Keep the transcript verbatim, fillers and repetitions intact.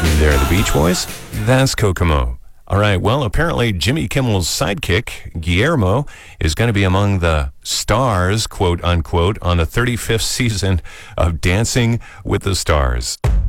They're the Beach Boys. That's Kokomo. All right, well, apparently Jimmy Kimmel's sidekick, Guillermo, is going to be among the stars, quote unquote, on the thirty-fifth season of Dancing with the Stars.